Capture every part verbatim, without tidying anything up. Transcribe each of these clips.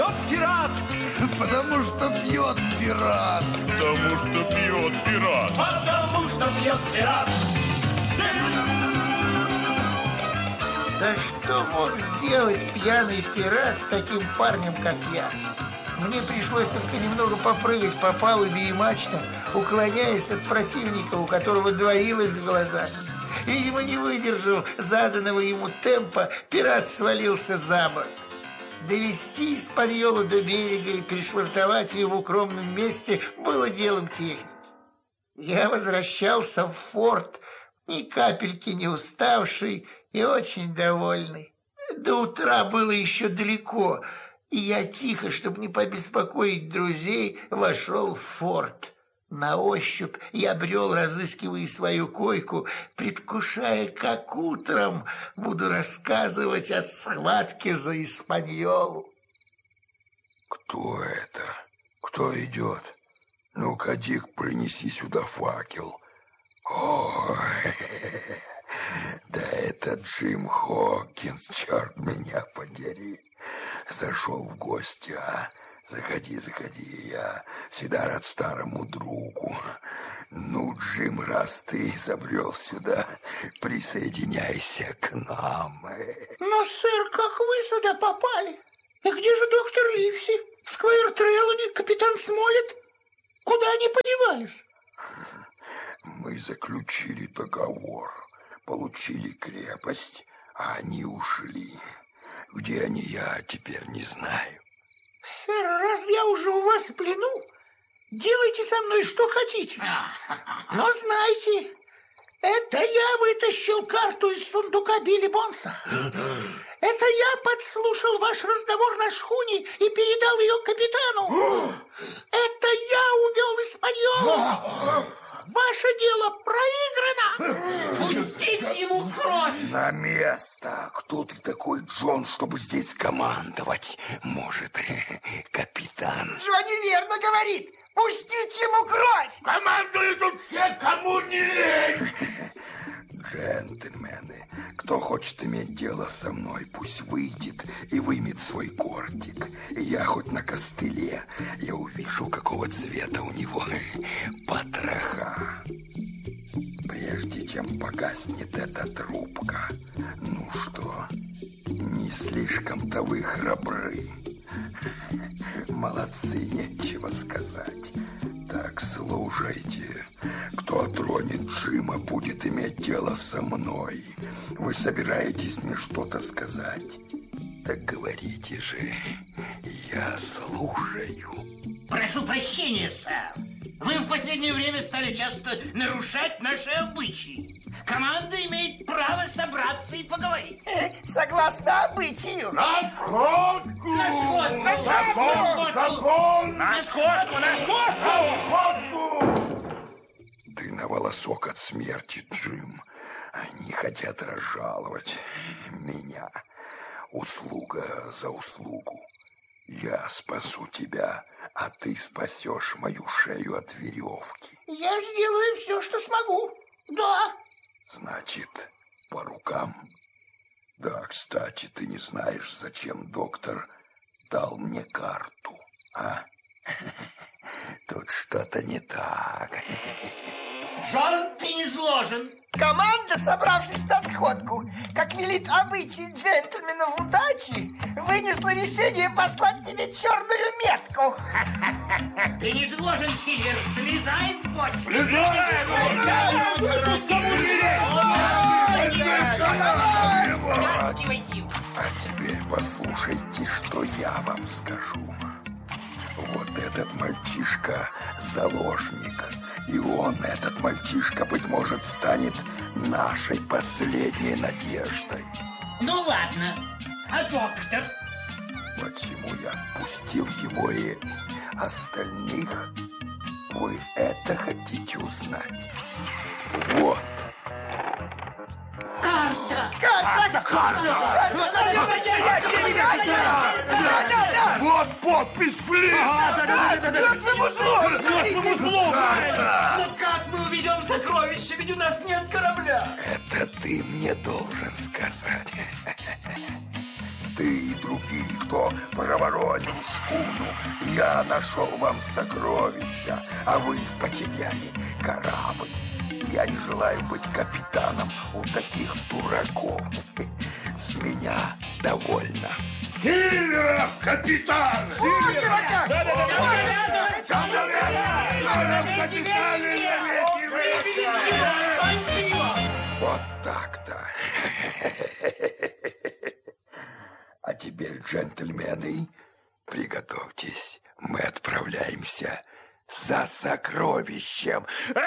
пьет пират? Потому что пьет пират. Потому что пьет пират. Потому что пьет пират. Да что мог сделать пьяный пират с таким парнем, как я? Мне пришлось только немного попрыгать по палубе и мачтам, уклоняясь от противника, у которого двоилось в глазах. Видимо, не выдержав заданного ему темпа, пират свалился за борт. Довести Испаньолу до берега и пришвартовать ее в укромном месте было делом техники. Я возвращался в форт, ни капельки не уставший и очень довольный. До утра было еще далеко, и я тихо, чтобы не побеспокоить друзей, вошел в форт. На ощупь я брел, разыскивая свою койку, предвкушая, как утром буду рассказывать о схватке за Испаньолу. Кто это? Кто идет? Ну-ка, Дик, принеси сюда факел. Ой, да это Джим Хокинс, черт меня подери. Зашел в гости, а? Заходи, заходи, я всегда рад старому другу. Ну, Джим, раз ты забрел сюда, присоединяйся к нам. Но, сэр, как вы сюда попали? И где же доктор Ливси, Сквайр Трелани, капитан Смолет? Куда они подевались? Мы заключили договор, получили крепость, а они ушли. Где они, я теперь не знаю. Сэр, раз я уже у вас в плену, делайте со мной что хотите. Но знайте, это я вытащил карту из сундука Билли Бонса. Это я подслушал ваш разговор на шхуне и передал ее капитану. Это я увел Испаньолу. Ваше дело проиграно. Пустите ему кровь. На место. Кто ты такой, Джон, чтобы здесь командовать? Может, капитан? Джонни верно говорит. Пустите ему кровь. Командуют тут все, кому не лень. Джентльмены, кто хочет иметь дело со мной, пусть выйдет и вымет свой кортик. И я хоть на костыле, я увижу, какого цвета у него потроха. Прежде чем погаснет эта трубка. Ну что, не слишком-то вы храбры. Молодцы, нечего сказать. Так, слушайте. Кто тронет Джима, будет иметь дело со мной. Вы собираетесь мне что-то сказать? Так говорите же. Я слушаю. Прошу прощения, сэр. Вы в последнее время стали часто нарушать наши обычаи. Команда имеет право собраться и поговорить. Согласно обычаю. На сходку! На сходку! На сходку! Закон! На сходку! На сходку! На сходку! Ты на волосок от смерти, Джим. Они хотят разжаловать меня. Услуга за услугу. Я спасу тебя, а ты спасешь мою шею от веревки. Я сделаю все, что смогу. Да. Значит, по рукам? Да, кстати, ты не знаешь, зачем доктор дал мне карту, а? Тут что-то не так. Джон, ты не сложен. Команда, собравшись на сходку, как велит обычай джентльменов удачи, вынесла решение послать тебе черную метку. Ты не сложен, Сильвер. Слезай с бочки. Стаскивайте его. А теперь послушайте, что я вам скажу. Вот этот мальчишка заложник. И он, этот мальчишка, быть может, станет нашей последней надеждой. Ну ладно. А доктор? Почему я отпустил его и остальных? Вы это хотите узнать? Вот. Карта! Карта! Карта! Вот подпись Флинт! Ну как мы увезем сокровища? Ведь у нас нет корабля. Это ты мне должен сказать. Ты и другие, что проворонили шхуну. Я нашел вам сокровища, а вы потеряли корабль. Я не желаю быть капитаном у таких дураков. С меня довольно. Сильвера, капитан! Сильвера! Вот так-то. А теперь, джентльмены, приготовьтесь. Мы отправляемся за сокровищем.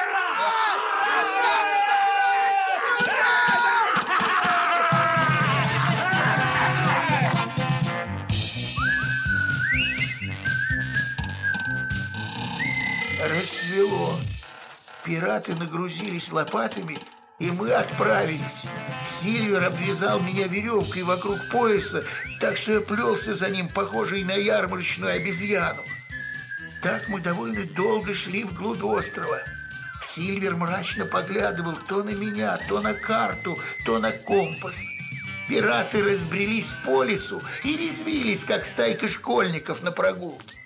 Рассвело. Пираты нагрузились лопатами, и мы отправились. Сильвер обвязал меня веревкой вокруг пояса, так что я плелся за ним, похожий на ярмарочную обезьяну. Так мы довольно долго шли вглубь острова. Сильвер мрачно поглядывал то на меня, то на карту, то на компас. Пираты разбрелись по лесу и резвились, как стайка школьников на прогулке.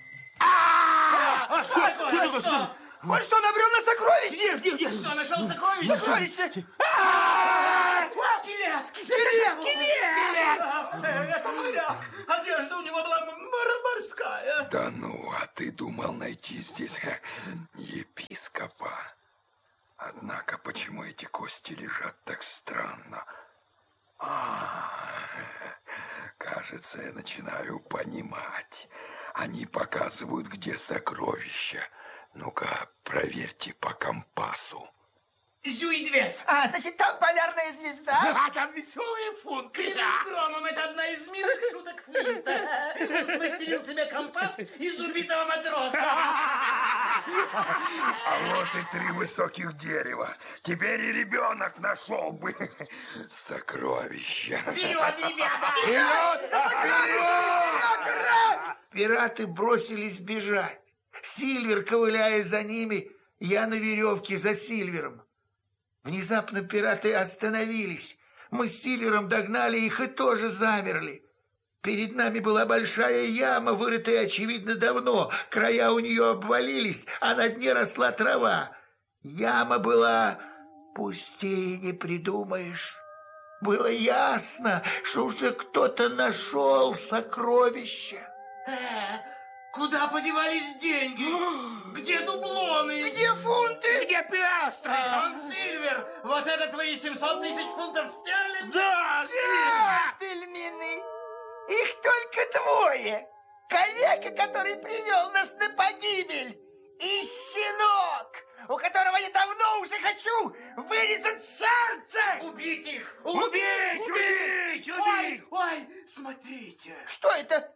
Он что, набрел на сокровище? Где, где, где? Что, нашел сокровище? Сокровище! Скелет! Скелет! Скелет! Это моряк. Одежда у него была морская. Да ну, а ты думал найти здесь епископа? Однако, почему эти кости лежат так странно? А, кажется, я начинаю понимать. Они показывают, где сокровища. Ну-ка, проверьте по компасу. Зюидвес. А, значит, там полярная звезда. А там веселые фунты. Клянусь громом, это одна из милых шуток Флинта. Он смастерил себе компас из убитого матроса. А вот и три высоких дерева. Теперь и ребенок нашел бы сокровища. Вперед, ребята! Пираты бросились бежать. Сильвер, ковыляя за ними, я на веревке за Сильвером. Внезапно пираты остановились. Мы с Сильвером догнали их и тоже замерли. Перед нами была большая яма, вырытая, очевидно, давно. Края у нее обвалились, а на дне росла трава. Яма была пустее не придумаешь. Было ясно, что уже кто-то нашел сокровища. Э, куда подевались деньги? Где дублоны? Где фунты? Где пиастры? Джон Сильвер, вот это твои семьсот тысяч фунтов стерлингов? Да! Джентльмены, их только двое. Коллега, который привел нас на погибель, и щенок, у которого я давно уже хочу вырезать сердце. Убить их! Убить! Убить! Ой, Убить! ой, смотрите! Что это?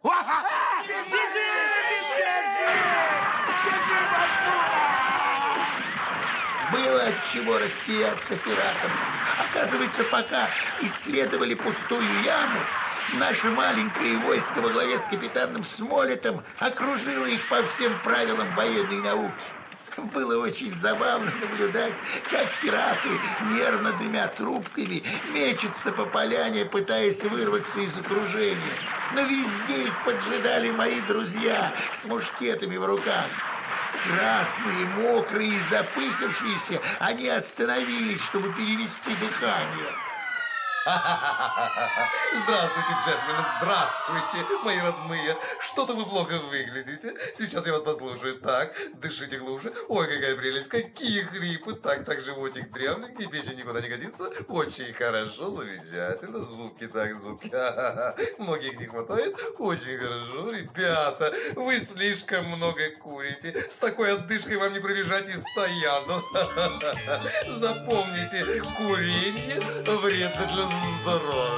Было от чего растеряться пиратам. Оказывается, пока исследовали пустую яму, наше маленькое войско во главе с капитаном Смолетом окружило их по всем правилам военной науки. Было очень забавно наблюдать, как пираты, нервно дымя трубками, мечутся по поляне, пытаясь вырваться из окружения. Но везде их поджидали мои друзья с мушкетами в руках. Красные, мокрые и запыхавшиеся, они остановились, чтобы перевести дыхание. Здравствуйте, джентльмены, здравствуйте, мои родные. Что-то вы плохо выглядите. Сейчас я вас послушаю. Так, дышите глубже. Ой, какая прелесть, какие хрипы. Так, так, животик дрявненький, печень никуда не годится. Очень хорошо, замечательно. Звуки, так, звуки. Многих не хватает. Очень хорошо, ребята. Вы слишком много курите. С такой отдышкой вам не пробежать из стоянов. Запомните, курение вредно для здоровья.